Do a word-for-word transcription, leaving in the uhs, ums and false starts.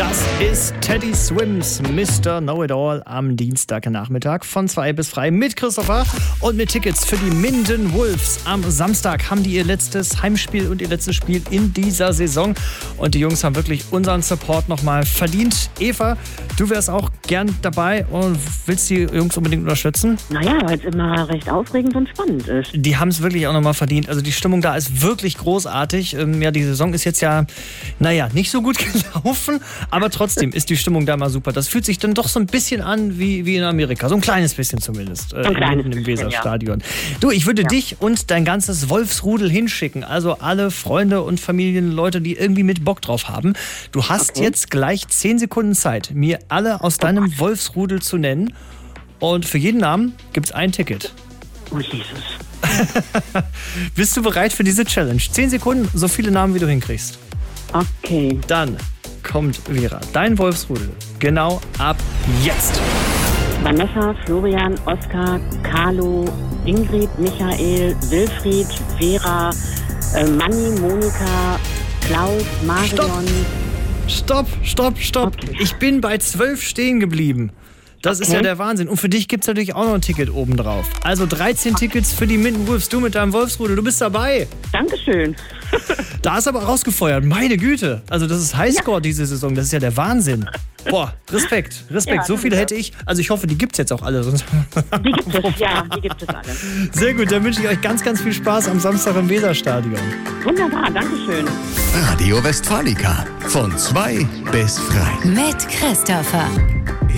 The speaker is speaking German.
Das ist Teddy Swims Mister Know-It-All am Dienstagnachmittag von zwei bis frei mit Christopher und mit Tickets für die Minden Wolves. Am Samstag haben die ihr letztes Heimspiel und ihr letztes Spiel in dieser Saison. Und die Jungs haben wirklich unseren Support nochmal verdient. Eva, du wärst auch gern dabei und willst die Jungs unbedingt unterstützen? Naja, weil es immer recht aufregend und spannend ist. Die haben es wirklich auch nochmal verdient. Also die Stimmung da ist wirklich großartig. Ähm, ja, die Saison ist jetzt ja, naja, nicht so gut gelaufen. Aber trotzdem ist die Stimmung da mal super. Das fühlt sich dann doch so ein bisschen an wie, wie in Amerika. So ein kleines bisschen zumindest. Äh, ein kleines im bisschen, Weserstadion. Ja. Du, ich würde ja. dich und dein ganzes Wolfsrudel hinschicken. Also alle Freunde und Familienleute, die irgendwie mit Bock drauf haben. Du hast okay. jetzt gleich zehn Sekunden Zeit, mir alle aus deinem oh Wolfsrudel zu nennen. Und für jeden Namen gibt es ein Ticket. Oh Jesus. Bist du bereit für diese Challenge? Zehn Sekunden, so viele Namen, wie du hinkriegst. Okay. Dann kommt Vera, dein Wolfsrudel, genau ab jetzt. Vanessa, Florian, Oskar, Carlo, Ingrid, Michael, Wilfried, Vera, äh, Manni, Monika, Klaus, Marion. Stopp, stopp, stopp, stopp. Okay. Ich bin bei zwölf stehen geblieben. Das okay. ist ja der Wahnsinn. Und für dich gibt es natürlich auch noch ein Ticket obendrauf. Also dreizehn Tickets für die Minden Wolves. Du mit deinem Wolfsrudel, du bist dabei. Dankeschön. Da ist aber rausgefeuert. Meine Güte. Also das ist Highscore ja. diese Saison. Das ist ja der Wahnsinn. Boah, Respekt. Respekt. Ja, so viele hätte ich. Also ich hoffe, die gibt es jetzt auch alle. Sonst die gibt es, ja. Die gibt es alle. Sehr gut. Dann wünsche ich euch ganz, ganz viel Spaß am Samstag im Weserstadion. Wunderbar. Dankeschön. Radio Westfalica. Von zwei bis frei. Mit Christopher.